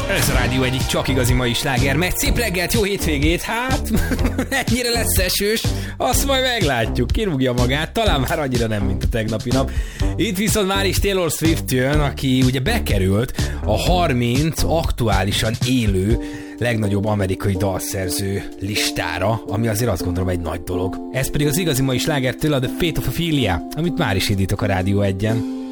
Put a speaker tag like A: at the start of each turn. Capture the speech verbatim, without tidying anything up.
A: Ez a Rádió egyik csak igazi mai sláger, mert szép reggelt, jó hétvégét, hát ennyire lesz esős, azt majd meglátjuk, kirúgja magát, talán már annyira nem, mint a tegnapi nap. Itt viszont már is Taylor Swift jön, aki ugye bekerült a harminc aktuálisan élő legnagyobb amerikai dalszerző listára, ami azért azt gondolom egy nagy dolog. Ez pedig az igazi mai slágertől a The Fate of Ophelia, amit már is indítok a Rádió egyen.